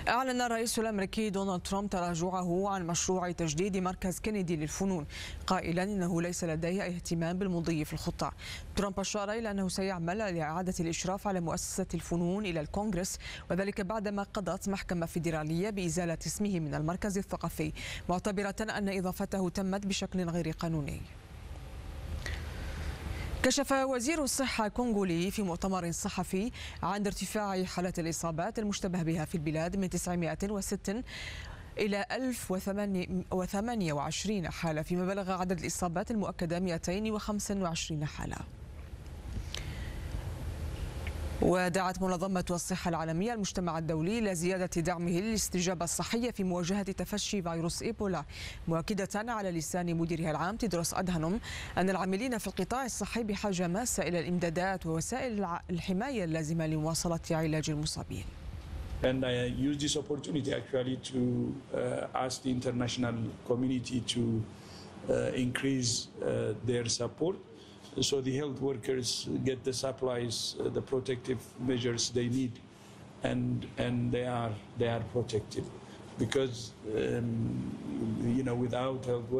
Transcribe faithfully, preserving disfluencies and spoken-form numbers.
أعلن الرئيس الأمريكي دونالد ترامب تراجعه عن مشروع تجديد مركز كينيدي للفنون، قائلا إنه ليس لديه أي اهتمام بالمضي في الخطة. ترامب أشار إلى أنه سيعمل لإعادة الإشراف على مؤسسة الفنون إلى الكونغرس، وذلك بعدما قضت محكمة فيدرالية بإزالة اسمه من المركز الثقافي، معتبرة أن إضافته تمت بشكل غير قانوني. كشف وزير الصحة الكونغولي في مؤتمر صحفي عن ارتفاع حالات الإصابات المشتبه بها في البلاد من تسعمائة وستة إلى ألف وثمانية وعشرين حالة، فيما بلغ عدد الإصابات المؤكدة مئتين وخمسة وعشرين حالة. ودعت منظمة الصحة العالمية المجتمع الدولي إلى زيادة دعمه للاستجابة الصحية في مواجهة تفشي فيروس إيبولا، مؤكدة على لسان مديرها العام تيدروس أدهانوم أن العاملين في القطاع الصحي بحاجة ماسة إلى الإمدادات ووسائل الحماية اللازمة لمواصلة علاج المصابين. And I use this opportunity actually to uh, ask the international community to uh, increase uh, their support, so the health workers get the supplies, uh, the protective measures they need, and and they are they are protected, because um, you know, without health workers